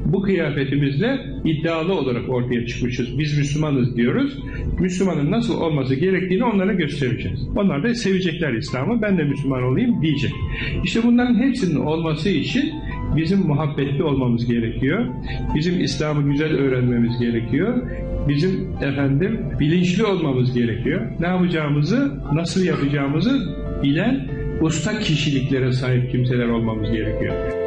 bu kıyafetimizle iddialı olarak ortaya çıkmışız. Biz Müslümanız diyoruz. Müslümanın nasıl olması gerektiğini onlara göstereceğiz. Onlar da sevecekler İslam'ı. Ben de Müslüman olayım diyecek. İşte bunların hepsinin olması için bizim muhabbetli olmamız gerekiyor. Bizim İslam'ı güzel öğrenmemiz gerekiyor. Bizim bilinçli olmamız gerekiyor. Ne yapacağımızı, nasıl yapacağımızı bilen usta kişiliklere sahip kimseler olmamız gerekiyor.